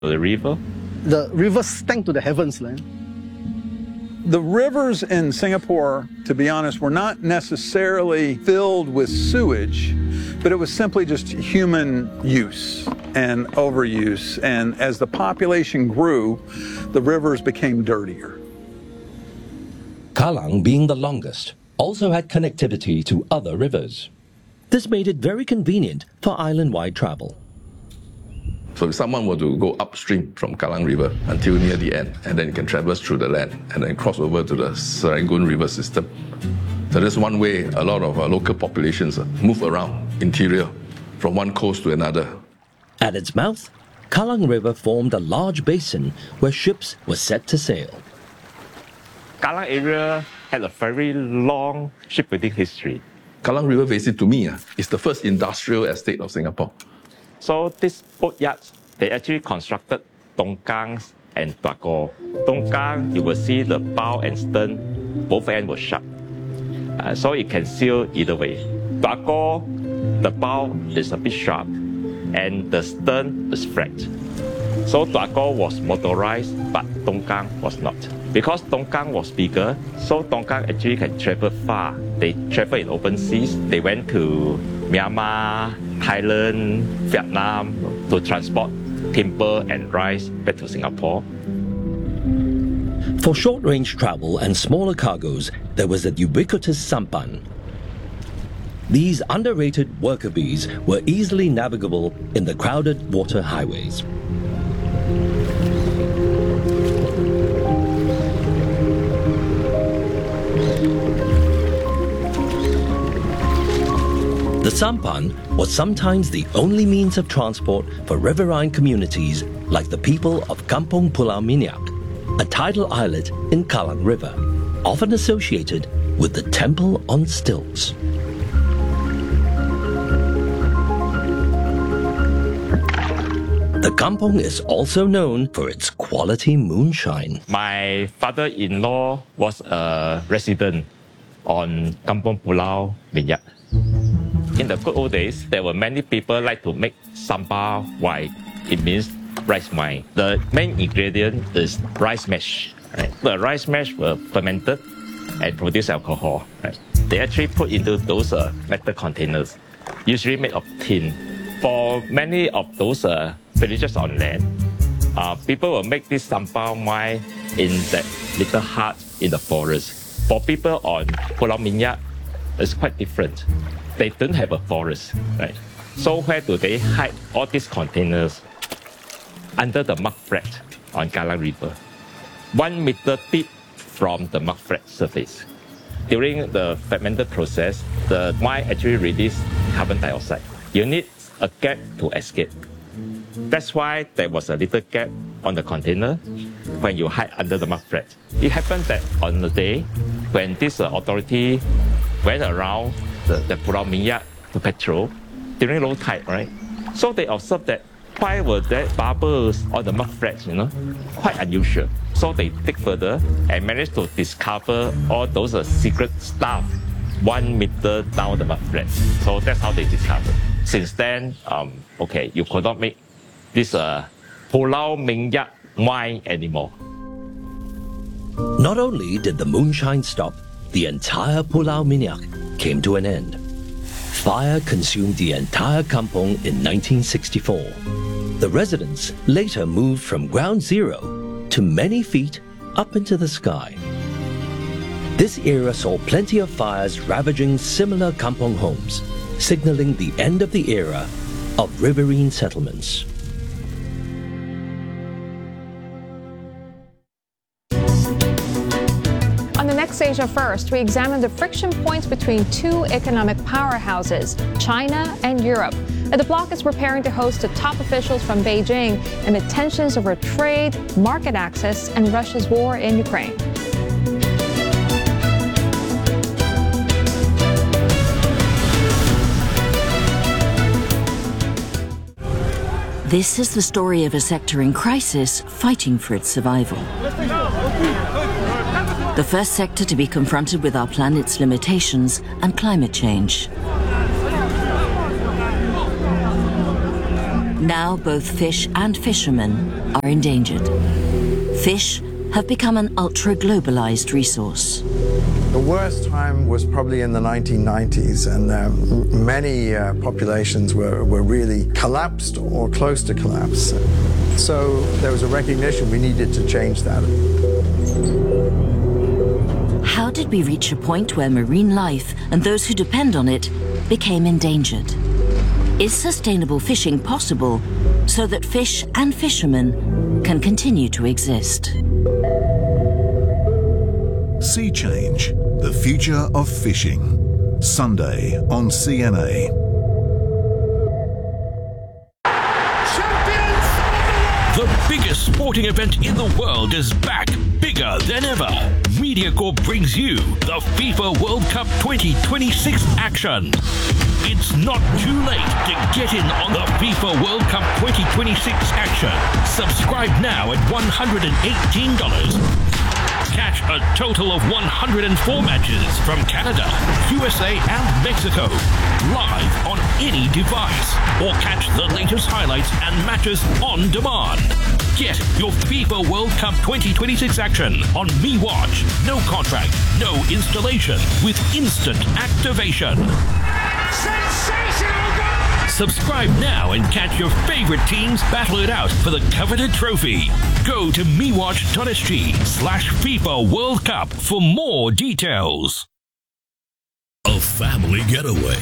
The river? The river stank to the heavens. The rivers in Singapore, to be honest, were not necessarily filled with sewage, but it was simply just human use and overuse. And as the population grew, the rivers became dirtier. Kallang, being the longest, also had connectivity to other rivers. This made it very convenient for island-wide travel. So if someone were to go upstream from Kallang River until near the end, and then you can traverse through the land and then cross over to the Serangoon River system. So that's one way a lot of local populations move around interior from one coast to another. At its mouth, Kallang River formed a large basin where ships were set to sail. Kallang area had a very long shipbuilding history. Kallang River Basin, to me, is the first industrial estate of Singapore. So these boat yards, they actually constructed tongkangs and tuakor. Tongkang, you will see the bow and stern, both ends were sharp. So it can sail either way. Tuakor, the bow is a bit sharp and the stern is flat. So tuakor was motorized, but tongkang was not. Because tongkang was bigger, so tongkang actually can travel far. They travel in open seas. They went to Myanmar, Thailand, Vietnam to transport timber and rice back to Singapore. For short-range travel and smaller cargoes, there was the ubiquitous sampan. These underrated worker bees were easily navigable in the crowded water highways. The sampan was sometimes the only means of transport for riverine communities like the people of Kampung Pulau Minyak, a tidal islet in Kallang River, often associated with the temple on stilts. The kampung is also known for its quality moonshine. My father-in-law was a resident on Kampung Pulau Minyak. In the good old days, there were many people like to make sambal white. It means rice wine. The main ingredient is rice mash. Right? The rice mash were fermented and produce alcohol. Right? They actually put into those metal containers, usually made of tin. For many of those villages on land, people will make this sambal wine in that little hut in the forest. For people on Pulau Minyak, it's quite different. They don't have a forest, right? So where do they hide all these containers? Under the mud flat on Kallang River, 1 meter deep from the mud flat surface. During the fermented process, the wine actually releases carbon dioxide. You need a gap to escape. That's why there was a little gap on the container when you hide under the mud flat. It happened that on the day when this authority went around the Pulau Minyak to patrol during low tide, right? So they observed that why were there bubbles on the mud flats, quite unusual. So they dig further and managed to discover all those secret stuff 1 meter down the mud flats. So that's how they discovered. Since then, you could not make this Pulau Minyak wine anymore. Not only did the moonshine stop, the entire Pulau Minyak came to an end. Fire consumed the entire kampung in 1964. The residents later moved from ground zero to many feet up into the sky. This era saw plenty of fires ravaging similar kampung homes, signaling the end of the era of riverine settlements. On the next Asia First, we examine the friction points between two economic powerhouses, China and Europe. And the bloc is preparing to host the top officials from Beijing amid tensions over trade, market access, and Russia's war in Ukraine. This is the story of a sector in crisis fighting for its survival. The first sector to be confronted with our planet's limitations and climate change. Now both fish and fishermen are endangered. Fish have become an ultra-globalized resource. The worst time was probably in the 1990s, and many populations were really collapsed or close to collapse. So there was a recognition we needed to change that. How did we reach a point where marine life and those who depend on it became endangered? Is sustainable fishing possible so that fish and fishermen can continue to exist? Sea Change, the future of fishing. Sunday on CNA. The biggest sporting event in the world is back, bigger than ever. MediaCorp brings you the FIFA World Cup 2026 action. It's not too late to get in on the FIFA World Cup 2026 action. Subscribe now at $118. Catch a total of 104 matches from Canada, USA, and Mexico, live on any device, or catch the latest highlights and matches on demand. Get your FIFA World Cup 2026 action on MeWatch. No contract, no installation, with instant activation. Sensational goal! Subscribe now and catch your favorite teams battle it out for the coveted trophy. Go to mewatch.sg/FIFA World Cup for more details. A family getaway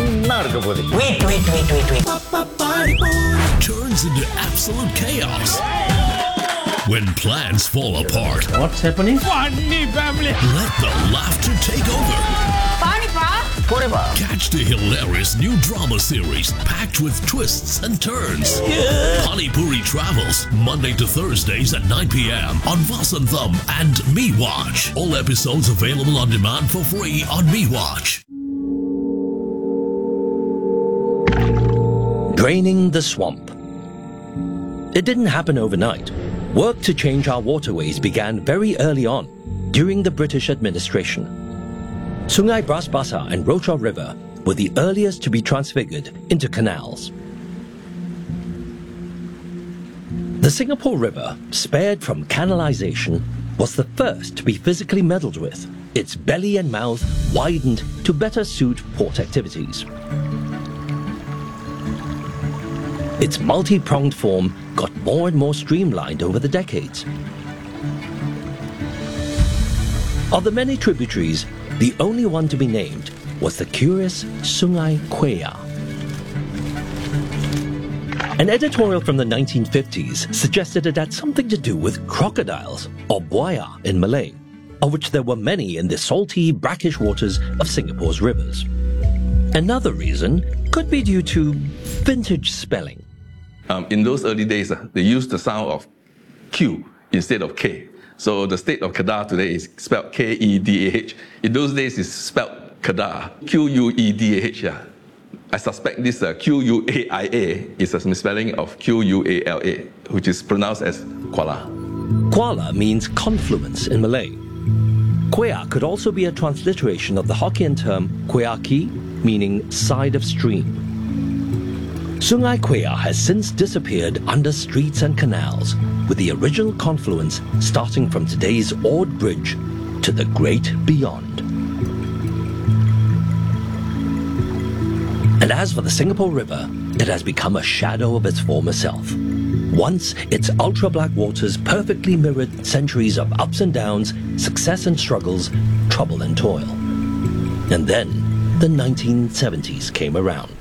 turns into absolute chaos when plans fall apart. What's happening? Funny family. Let the laughter take over. Funny, forever. Catch the hilarious new drama series packed with twists and turns. Panipuri Travels, Monday to Thursdays at 9 p.m. on Vasantham and MeWatch. All episodes available on demand for free on MeWatch. Draining the swamp. It didn't happen overnight. Work to change our waterways began very early on, during the British administration. Sungai Bras Basah and Rochaw River were the earliest to be transfigured into canals. The Singapore River, spared from canalization, was the first to be physically meddled with, its belly and mouth widened to better suit port activities. Its multi-pronged form got more and more streamlined over the decades. Of the many tributaries, the only one to be named was the curious Sungai Kuya. An editorial from the 1950s suggested it had something to do with crocodiles, or buaya in Malay, of which there were many in the salty, brackish waters of Singapore's rivers. Another reason could be due to vintage spelling. In those early days, they used the sound of Q instead of K. So the state of Kedah today is spelled K-E-D-A-H. In those days, it's spelled Kedah, Q-U-E-D-A-H. Yeah. I suspect this Q-U-A-I-A is a misspelling of Q-U-A-L-A, which is pronounced as Kuala. Kuala means confluence in Malay. Kuya could also be a transliteration of the Hokkien term Kuya-ki, meaning side of stream. Sungai Kuya has since disappeared under streets and canals, with the original confluence starting from today's Ord Bridge to the great beyond. And as for the Singapore River, it has become a shadow of its former self. Once, its ultra-black waters perfectly mirrored centuries of ups and downs, success and struggles, trouble and toil. And then, the 1970s came around.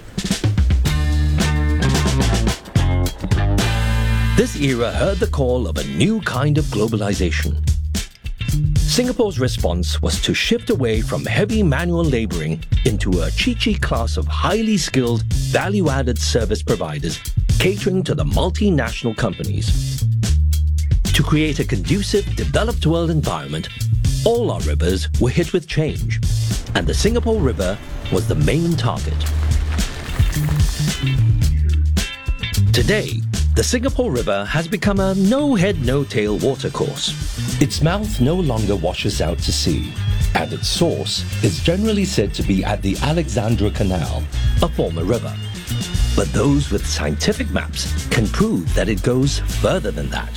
This era heard the call of a new kind of globalization. Singapore's response was to shift away from heavy manual laboring into a chichi class of highly skilled, value-added service providers catering to the multinational companies. To create a conducive, developed world environment, all our rivers were hit with change, and the Singapore River was the main target. Today, the Singapore River has become a no-head, no-tail watercourse. Its mouth no longer washes out to sea, and its source is generally said to be at the Alexandra Canal, a former river. But those with scientific maps can prove that it goes further than that.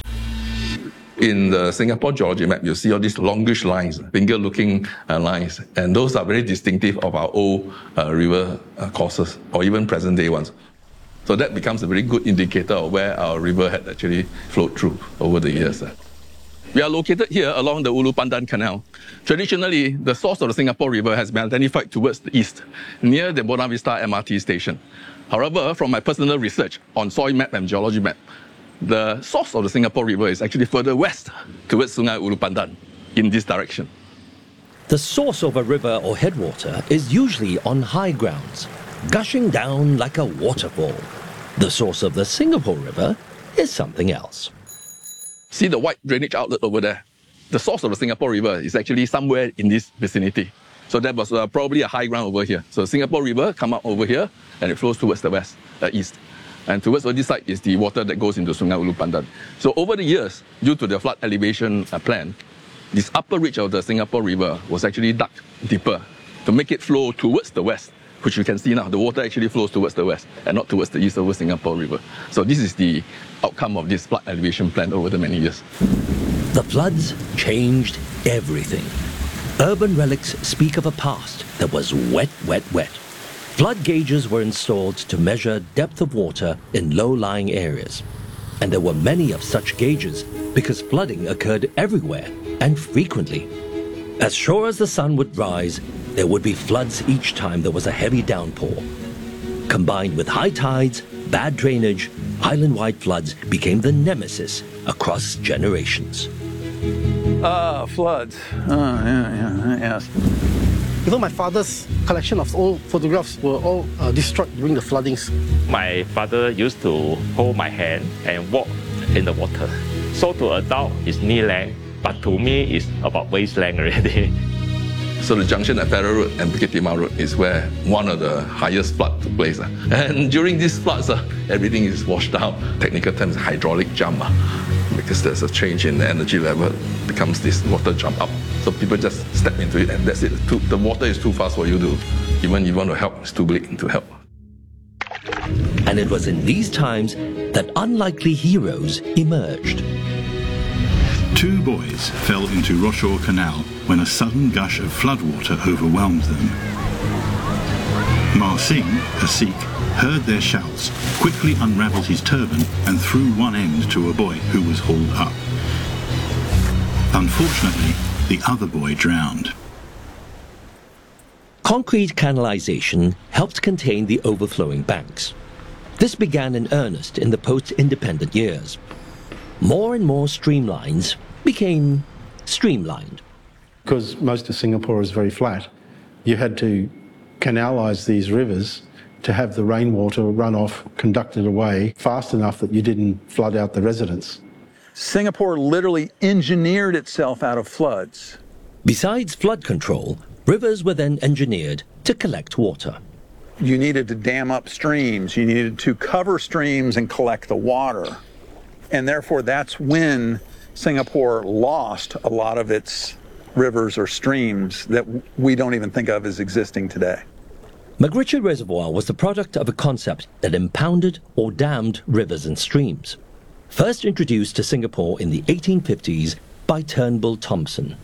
In the Singapore geology map, you see all these longish lines, finger-looking lines, and those are very distinctive of our old river courses, or even present-day ones. So that becomes a very good indicator of where our river had actually flowed through over the years. We are located here along the Ulu Pandan Canal. Traditionally, the source of the Singapore River has been identified towards the east, near the Buona Vista MRT station. However, from my personal research on soil map and geology map, the source of the Singapore River is actually further west towards Sungai Ulu Pandan, in this direction. The source of a river or headwater is usually on high grounds, gushing down like a waterfall. The source of the Singapore River is something else. See the white drainage outlet over there? The source of the Singapore River is actually somewhere in this vicinity. So that was probably a high ground over here. So Singapore River come up over here and it flows towards the west, east. And towards this side is the water that goes into Sungai Ulu Pandan. So over the years, due to the flood elevation plan, this upper reach of the Singapore River was actually dug deeper to make it flow towards the west, which you can see now. The water actually flows towards the west and not towards the east over Singapore River. So this is the outcome of this flood elevation plan over the many years. The floods changed everything. Urban relics speak of a past that was wet, wet, wet. Flood gauges were installed to measure depth of water in low-lying areas. And there were many of such gauges because flooding occurred everywhere and frequently. As sure as the sun would rise, there would be floods each time there was a heavy downpour. Combined with high tides, bad drainage, island-wide floods became the nemesis across generations. Floods. Yes. Even my father's collection of old photographs were all destroyed during the floodings. My father used to hold my hand and walk in the water. So to adult is knee length, but to me it's about waist length already. So the junction at Farrer Road and Bukit Timah Road is where one of the highest floods took place. And during these floods, everything is washed out. Technical terms, hydraulic jump. Because there's a change in the energy level, it becomes this water jump up. So people just step into it and that's it. The water is too fast for you to, even if you want to help, it's too big to help. And it was in these times that unlikely heroes emerged. Two boys fell into Rochor Canal when a sudden gush of floodwater overwhelmed them. Mar Singh, a Sikh, heard their shouts, quickly unravelled his turban and threw one end to a boy who was hauled up. Unfortunately, the other boy drowned. Concrete canalization helped contain the overflowing banks. This began in earnest in the post-independent years. More and more streamlines became streamlined. Because most of Singapore is very flat, you had to canalise these rivers to have the rainwater runoff conducted away fast enough that you didn't flood out the residents. Singapore literally engineered itself out of floods. Besides flood control, rivers were then engineered to collect water. You needed to dam up streams, you needed to cover streams and collect the water. And therefore that's when Singapore lost a lot of its rivers or streams that we don't even think of as existing today. McRichard Reservoir was the product of a concept that impounded or dammed rivers and streams. First introduced to Singapore in the 1850s by Turnbull Thompson.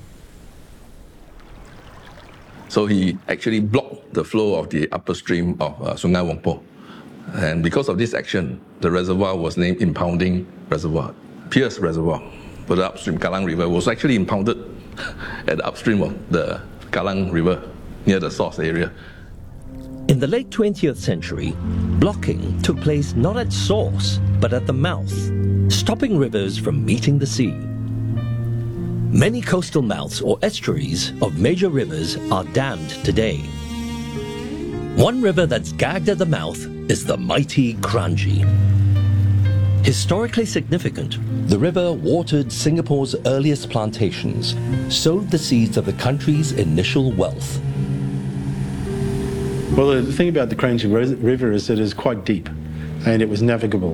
So he actually blocked the flow of the upper stream of Sungai Wangpo. And because of this action, the reservoir was named Impounding Reservoir. Pierce Reservoir, for the upstream Kallang River, was actually impounded at the upstream of the Kallang River, near the source area. In the late 20th century, blocking took place not at source, but at the mouth, stopping rivers from meeting the sea. Many coastal mouths or estuaries of major rivers are dammed today. One river that's gagged at the mouth is the mighty Kranji. Historically significant, the river watered Singapore's earliest plantations, sowed the seeds of the country's initial wealth. Well, the thing about the Kranji River is that it is quite deep and it was navigable.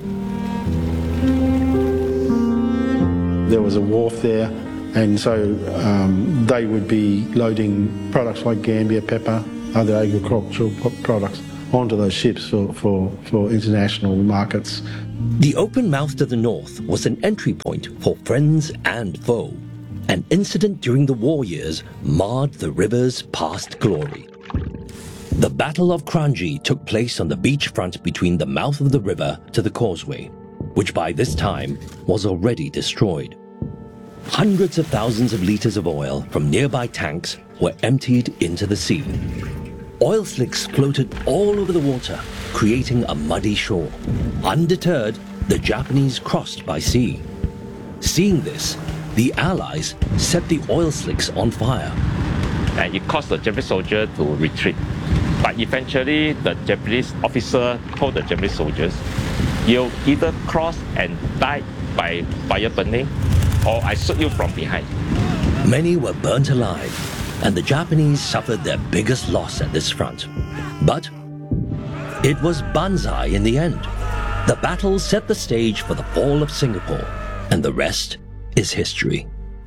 There was a wharf there, and so they would be loading products like Gambia pepper, other agricultural products onto those ships for international markets. The open mouth to the north was an entry point for friends and foe. An incident during the war years marred the river's past glory. The Battle of Kranji took place on the beachfront between the mouth of the river to the causeway, which by this time was already destroyed. Hundreds of thousands of liters of oil from nearby tanks were emptied into the sea. Oil slicks floated all over the water, creating a muddy shore. Undeterred, the Japanese crossed by sea. Seeing this, the Allies set the oil slicks on fire. And it caused the Japanese soldier to retreat. But eventually, the Japanese officer told the Japanese soldiers, "You'll either cross and die by fire burning, or I shoot you from behind." Many were burnt alive, and the Japanese suffered their biggest loss at this front. But it was banzai in the end. The battle set the stage for the fall of Singapore, and the rest is history.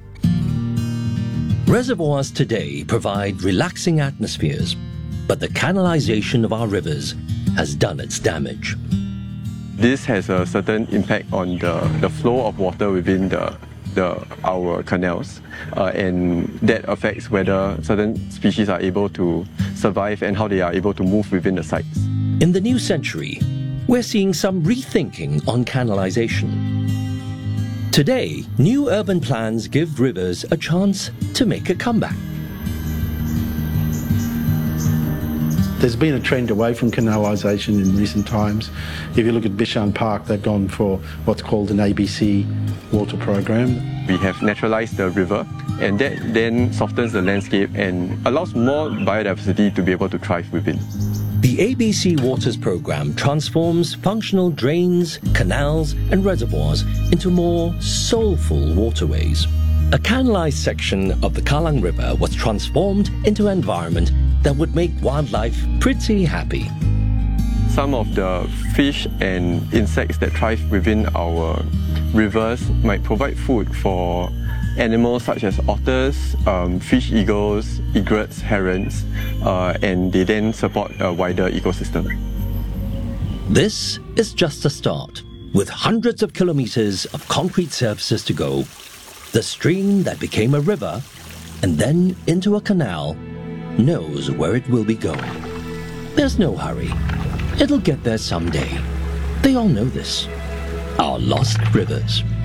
Reservoirs today provide relaxing atmospheres, but the canalization of our rivers has done its damage. This has a certain impact on the flow of water within our canals, and that affects whether certain species are able to survive and how they are able to move within the sites. In the new century, we're seeing some rethinking on canalization. Today, new urban plans give rivers a chance to make a comeback. There's been a trend away from canalisation in recent times. If you look at Bishan Park, they've gone for what's called an ABC water program. We have naturalised the river, and that then softens the landscape and allows more biodiversity to be able to thrive within. The ABC Waters program transforms functional drains, canals, and reservoirs into more soulful waterways. A canalized section of the Kallang River was transformed into an environment that would make wildlife pretty happy. Some of the fish and insects that thrive within our rivers might provide food for animals such as otters, fish eagles, egrets, herons, and they then support a wider ecosystem. This is just a start. With hundreds of kilometers of concrete surfaces to go, the stream that became a river and then into a canal knows where it will be going. There's no hurry. It'll get there someday. They all know this. Our lost rivers.